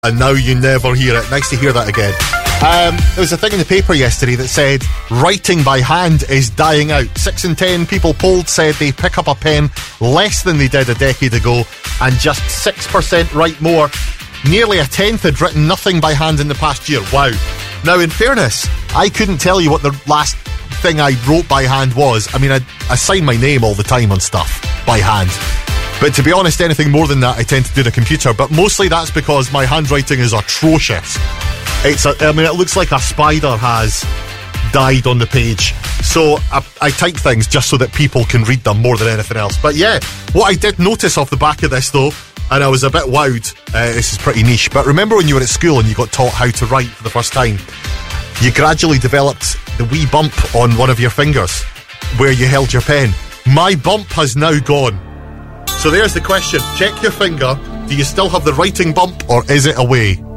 And now you never hear it. Nice to hear that again. There was a thing in the paper yesterday that said writing by hand is dying out. 6 in 10 people polled said they pick up a pen less than they did a decade ago, and just 6% write more. Nearly a tenth had written nothing by hand in the past year. Wow. Now, in fairness, I couldn't tell you what the last thing I wrote by hand was. I mean, I sign my name all the time on stuff by hand. But to be honest, anything more than that I tend to do on a computer. But mostly that's because my handwriting is atrocious. It looks like a spider has died on the page. So I type things just so that people can read them more than anything else. But yeah, what I did notice off the back of this though, and I was a bit wowed, this is pretty niche, but remember when you were at school and you got taught how to write for the first time, you gradually developed the wee bump on one of your fingers where you held your pen. My bump has now gone. So there's the question. Check your finger. Do you still have the writing bump, or is it away?